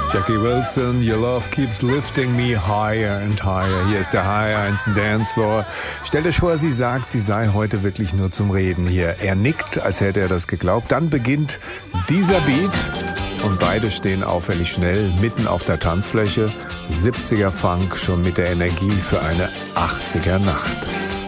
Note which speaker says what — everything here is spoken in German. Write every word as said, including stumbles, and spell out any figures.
Speaker 1: Jackie Wilson, Your Love Keeps Lifting Me Higher and Higher. Hier ist der H R eins Dance Floor. Stellt euch vor, sie sagt, sie sei heute wirklich nur zum Reden hier. Er nickt, als hätte er das geglaubt. Dann beginnt dieser Beat und beide stehen auffällig schnell mitten auf der Tanzfläche. siebziger Funk, schon mit der Energie für eine achtziger Nacht.